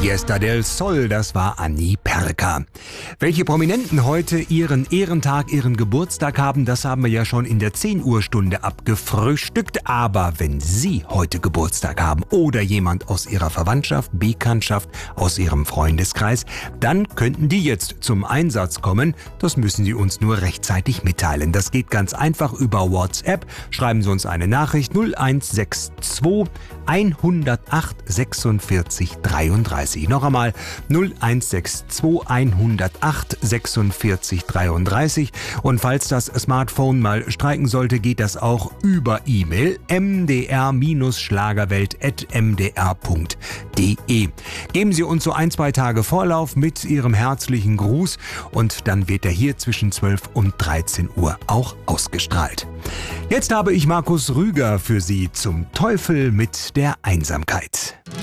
Fiesta del Sol, das war Annie Perka. Welche Prominenten heute ihren Ehrentag, ihren Geburtstag haben, das haben wir ja schon in der 10 Uhr Stunde abgefrühstückt. Aber wenn Sie heute Geburtstag haben oder jemand aus Ihrer Verwandtschaft, Bekanntschaft, aus Ihrem Freundeskreis, dann könnten die jetzt zum Einsatz kommen. Das müssen Sie uns nur rechtzeitig mitteilen. Das geht ganz einfach über WhatsApp. Schreiben Sie uns eine Nachricht 0162 108 46 33. Noch einmal 0162 108 46 33. Und falls das Smartphone mal streiken sollte, geht das auch über E-Mail mdr-schlagerwelt@mdr.de. Geben Sie uns so 1-2 Tage Vorlauf mit Ihrem herzlichen Gruß und dann wird er hier zwischen 12 und 13 Uhr auch ausgestrahlt. Jetzt habe ich Markus Rüger für Sie zum Teufel mit der Einsamkeit.